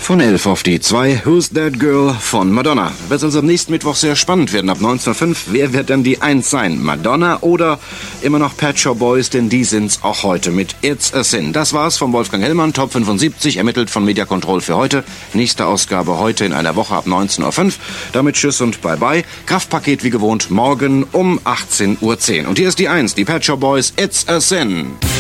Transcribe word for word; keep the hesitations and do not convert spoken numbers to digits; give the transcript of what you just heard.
Von elf auf die zwei, Who's That Girl von Madonna. Wird also am nächsten Mittwoch sehr spannend werden. Ab neunzehn Uhr fünf, wer wird denn die eins sein? Madonna oder immer noch Pet Shop Boys? Denn die sind's auch heute mit It's a Sin. Das war's von Wolfgang Hellmann, Top fünfundsiebzig, ermittelt von Media Control für heute. Nächste Ausgabe heute in einer Woche ab neunzehn Uhr fünf. Damit tschüss und bye bye. Kraftpaket wie gewohnt morgen um achtzehn Uhr zehn. Und hier ist die eins, die Pet Shop Boys, It's a Sin.